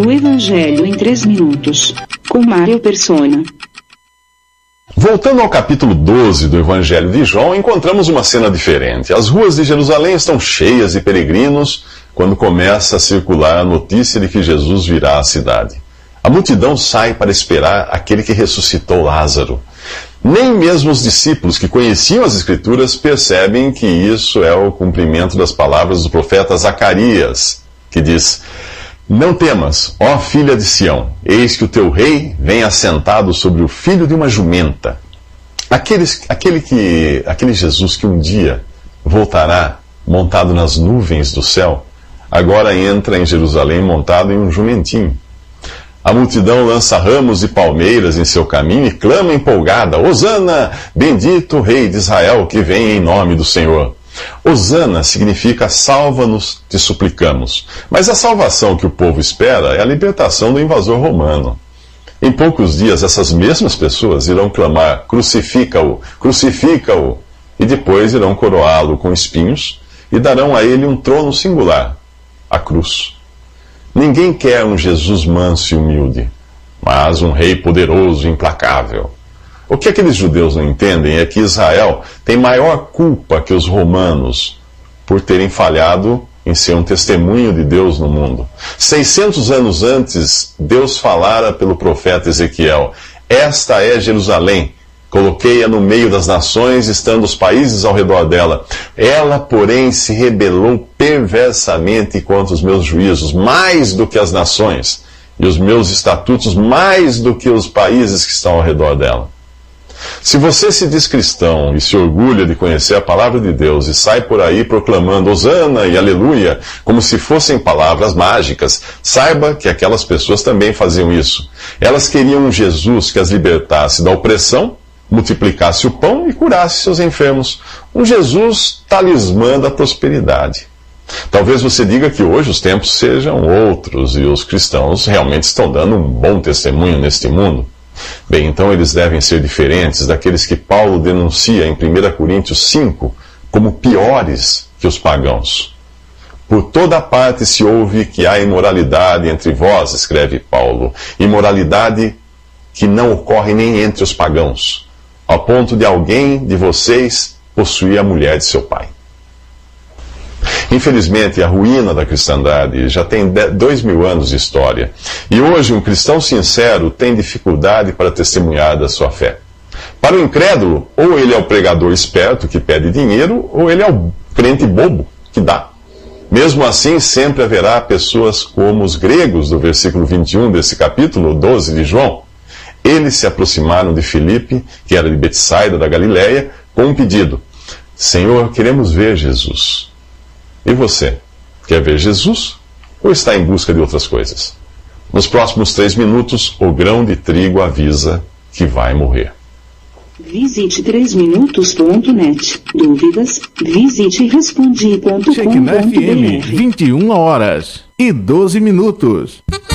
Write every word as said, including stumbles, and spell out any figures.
O Evangelho em três minutos, com Mário Persona. Voltando ao capítulo doze do Evangelho de João, encontramos uma cena diferente. As ruas de Jerusalém estão cheias de peregrinos quando começa a circular a notícia de que Jesus virá à cidade. A multidão sai para esperar aquele que ressuscitou Lázaro. Nem mesmo os discípulos que conheciam as Escrituras percebem que isso é o cumprimento das palavras do profeta Zacarias, que diz: "Não temas, ó filha de Sião, eis que o teu rei vem assentado sobre o filho de uma jumenta." Aqueles, aquele, que, aquele Jesus que um dia voltará montado nas nuvens do céu, agora entra em Jerusalém montado em um jumentinho. A multidão lança ramos e palmeiras em seu caminho e clama empolgada: "Hosana, bendito o rei de Israel que vem em nome do Senhor." Hosana significa "salva-nos, te suplicamos." Mas a salvação que o povo espera é a libertação do invasor romano. Em poucos dias, essas mesmas pessoas irão clamar: "Crucifica-o, crucifica-o!" E depois irão coroá-lo com espinhos e darão a ele um trono singular, a cruz. Ninguém quer um Jesus manso e humilde, mas um rei poderoso e implacável. O que aqueles judeus não entendem é que Israel tem maior culpa que os romanos por terem falhado em ser um testemunho de Deus no mundo. seiscentos anos antes, Deus falara pelo profeta Ezequiel: "Esta é Jerusalém, coloquei-a no meio das nações, estando os países ao redor dela. Ela, porém, se rebelou perversamente contra os meus juízos, mais do que as nações, e os meus estatutos mais do que os países que estão ao redor dela." Se você se diz cristão e se orgulha de conhecer a palavra de Deus e sai por aí proclamando Hosana e Aleluia como se fossem palavras mágicas, saiba que aquelas pessoas também faziam isso. Elas queriam um Jesus que as libertasse da opressão, multiplicasse o pão e curasse seus enfermos. Um Jesus talismã da prosperidade. Talvez você diga que hoje os tempos sejam outros e os cristãos realmente estão dando um bom testemunho neste mundo. Bem, então eles devem ser diferentes daqueles que Paulo denuncia em primeira Coríntios cinco como piores que os pagãos. "Por toda parte se ouve que há imoralidade entre vós", escreve Paulo, "imoralidade que não ocorre nem entre os pagãos, ao ponto de alguém de vocês possuir a mulher de seu pai." Infelizmente, a ruína da cristandade já tem dois mil anos de história. E hoje um cristão sincero tem dificuldade para testemunhar da sua fé. Para o incrédulo, ou ele é o pregador esperto que pede dinheiro, ou ele é o crente bobo que dá. Mesmo assim, sempre haverá pessoas como os gregos do versículo vinte e um desse capítulo doze de João. Eles se aproximaram de Filipe, que era de Betsaida da Galileia, com um pedido: "Senhor, queremos ver Jesus." E você? Quer ver Jesus? Ou está em busca de outras coisas? Nos próximos três minutos, o grão de trigo avisa que vai morrer. Visite três minutos ponto net. Dúvidas? Visite respondi ponto com ponto br. Cheque na F M, vinte e uma horas e doze minutos.